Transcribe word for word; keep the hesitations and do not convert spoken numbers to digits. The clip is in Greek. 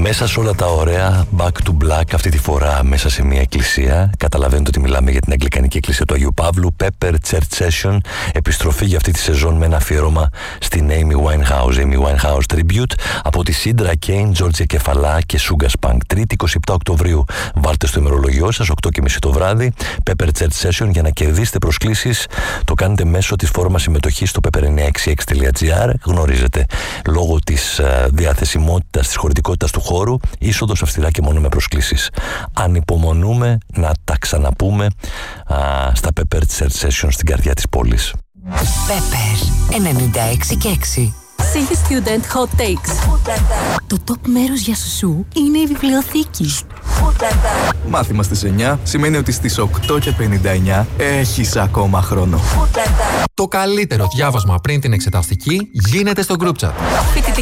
Μέσα σε όλα τα ωραία, Back to Black, αυτή τη φορά μέσα σε μια εκκλησία. Καταλαβαίνετε ότι μιλάμε για την Αγγλικανική Εκκλησία του Αγίου Παύλου. Pepper Church Session, επιστροφή για αυτή τη σεζόν με ένα αφιέρωμα στην Amy Winehouse. Amy Winehouse Tribute από τη Sindra Kane, Georgia Κεφαλά και Sugar Spunk. Τρίτη εικοστή επτά Οκτωβρίου. Βάλτε στο ημερολογιό σας, οκτώ και μισή το βράδυ. Pepper Church Session για να κερδίσετε προσκλήσεις. Το κάνετε μέσω της φόρμας συμμετοχής στο pepper εννιακόσια εξήντα έξι τελεία τζι άρ. Γνωρίζετε, λόγω της uh, διαθεσιμότητας, της χωρητικότητας του χώρου, είσοδος αυστηρά και μόνο με προσκλήσεις. Ανυπομονούμε να τα ξαναπούμε uh, στα Pepper Church Session στην καρδιά της πόλης. Pepper ενενήντα έξι και έξι. City Student Hot Takes. Το top μέρος για σουσού είναι η βιβλιοθήκη. Μάθημα στις εννιά σημαίνει ότι στις οκτώ και πενήντα εννιά έχεις ακόμα χρόνο. Το καλύτερο διάβασμα πριν την εξεταστική γίνεται στο group chat.